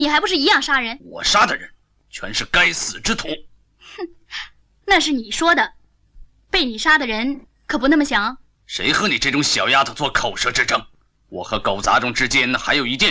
你还不是一样杀人？ 我杀的人全是该死之徒。 哼，那是你说的，被你杀的人可不那么想。 谁和你这种小丫头做口舌之争？我和狗杂种之间还有一件